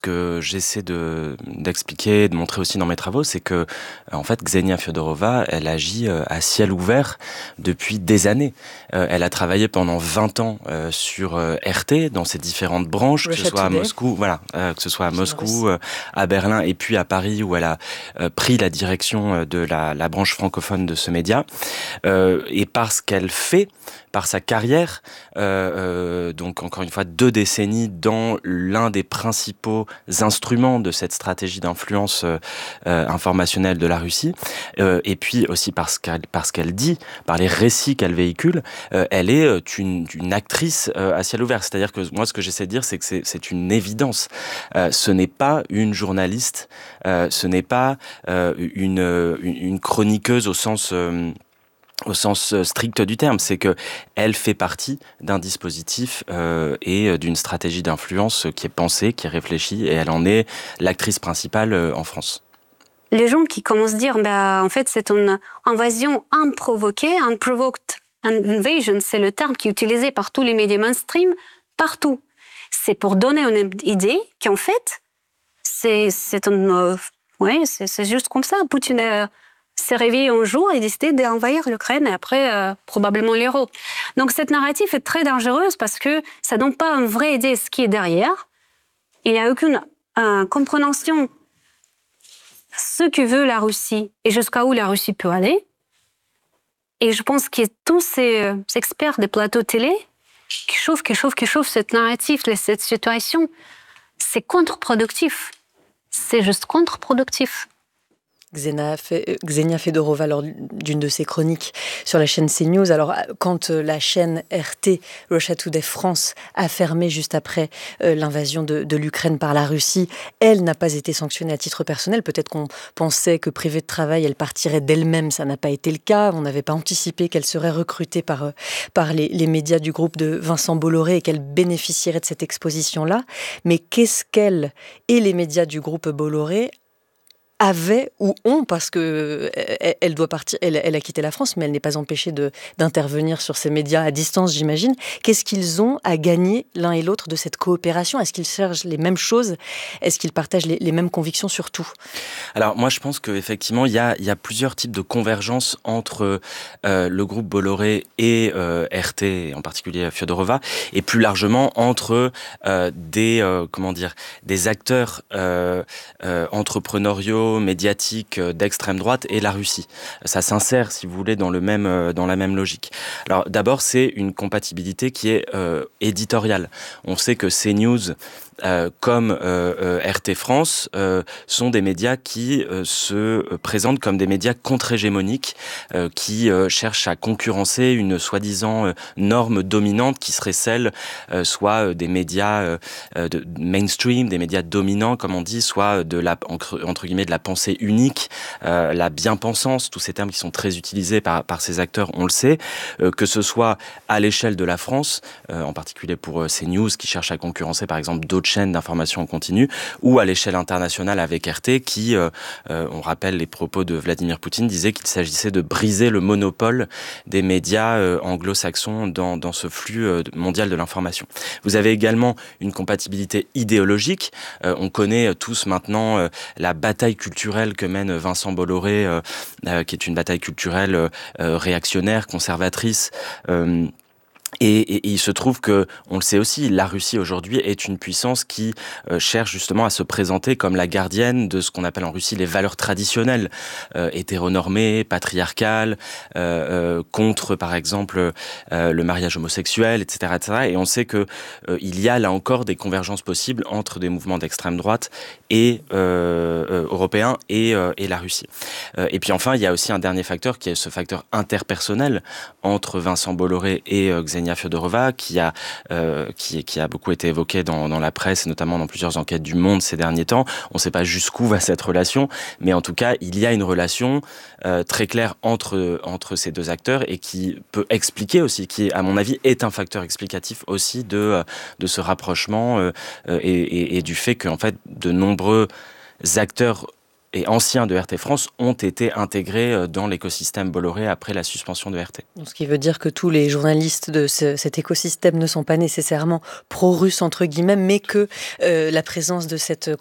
que j'essaie d'expliquer, de montrer aussi dans mes travaux, c'est que, en fait, Ksenia Fiodorova, elle agit à ciel ouvert depuis des années. Elle a travaillé pendant 20 ans sur RT, dans ses différentes branches, que ce soit à Moscou, que ce soit à Moscou, à Berlin et puis à Paris, où elle a pris la direction de la branche francophone de ce média. Et parce qu'elle fait, par sa carrière, donc encore une fois 2 décennies dans l'un des principaux instruments de cette stratégie d'influence informationnelle de la Russie, et puis aussi parce qu'elle dit, par les récits qu'elle véhicule, elle est une actrice à ciel ouvert. C'est-à-dire que moi, ce que j'essaie de dire, c'est que c'est une évidence. Ce n'est pas une journaliste, ce n'est pas une chroniqueuse au sens strict du terme, c'est que elle fait partie d'un dispositif et d'une stratégie d'influence qui est pensée, qui est réfléchie, et elle en est l'actrice principale en France. Les gens qui commencent à dire, en fait, c'est une invasion improvoquée, unprovoked invasion, c'est le terme qui est utilisé par tous les médias mainstream, partout. C'est pour donner une idée qu'en fait, c'est juste comme ça. Poutine s'est réveillé un jour et décidé d'envahir l'Ukraine et après, probablement l'Europe. Donc, cette narrative est très dangereuse parce que ça donne pas une vraie idée de ce qui est derrière. Il n'y a aucune compréhension de ce que veut la Russie et jusqu'à où la Russie peut aller. Et je pense que tous ces experts des plateaux télé qui chauffent cette narrative, cette situation, c'est contre-productif. C'est juste contre-productif. Ksenia Fiodorova, lors d'une de ses chroniques sur la chaîne CNews. Alors, quand la chaîne RT, Russia Today France, a fermé juste après l'invasion de l'Ukraine par la Russie, elle n'a pas été sanctionnée à titre personnel. Peut-être qu'on pensait que privée de travail, elle partirait d'elle-même. Ça n'a pas été le cas. On n'avait pas anticipé qu'elle serait recrutée par les médias du groupe de Vincent Bolloré et qu'elle bénéficierait de cette exposition-là. Mais qu'est-ce qu'elle et les médias du groupe Bolloré avait ou ont, parce que elle doit partir, elle a quitté la France, mais elle n'est pas empêchée d'intervenir sur ces médias à distance, j'imagine. Qu'est-ce qu'ils ont à gagner l'un et l'autre de cette coopération ? Est-ce qu'ils cherchent les mêmes choses ? Est-ce qu'ils partagent les mêmes convictions sur tout ? Alors moi, je pense qu'effectivement, il y a plusieurs types de convergence entre le groupe Bolloré et RT, en particulier Fiodorova, et plus largement entre des acteurs entrepreneuriaux, médiatique d'extrême droite et la Russie. Ça s'insère, si vous voulez, dans la même logique. Alors d'abord, c'est une compatibilité qui est éditoriale. On sait que CNews comme RT France sont des médias qui se présentent comme des médias contre-hégémoniques qui cherchent à concurrencer une soi-disant norme dominante qui serait celle soit des médias de mainstream, des médias dominants comme on dit, soit de la entre guillemets de la pensée unique, la bien-pensance, tous ces termes qui sont très utilisés par ces acteurs, on le sait, que ce soit à l'échelle de la France, en particulier pour CNews qui cherche à concurrencer par exemple d'autres chaînes d'information en continu, ou à l'échelle internationale avec RT qui, on rappelle les propos de Vladimir Poutine, disait qu'il s'agissait de briser le monopole des médias anglo-saxons dans ce flux mondial de l'information. Vous avez également une compatibilité idéologique. On connaît tous maintenant la bataille culturelle que mène Vincent Bolloré, qui est une bataille culturelle réactionnaire, conservatrice, et il se trouve que, on le sait aussi, la Russie aujourd'hui est une puissance qui cherche justement à se présenter comme la gardienne de ce qu'on appelle en Russie les valeurs traditionnelles, hétéronormées, patriarcales, contre par exemple le mariage homosexuel, etc., etc. Et on sait que il y a là encore des convergences possibles entre des mouvements d'extrême droite et européens et la Russie. Et puis enfin, il y a aussi un dernier facteur qui est ce facteur interpersonnel entre Vincent Bolloré et Ksenia Fiodorova, qui a beaucoup été évoqué dans la presse et notamment dans plusieurs enquêtes du Monde ces derniers temps. On ne sait pas jusqu'où va cette relation, mais en tout cas, il y a une relation très claire entre ces deux acteurs et qui peut expliquer aussi, qui à mon avis est un facteur explicatif aussi de ce rapprochement et du fait qu'en fait de nombreux acteurs et anciens de RT France ont été intégrés dans l'écosystème Bolloré après la suspension de RT. Donc, ce qui veut dire que tous les journalistes de cet écosystème ne sont pas nécessairement pro-russes, entre guillemets, mais que la présence de cette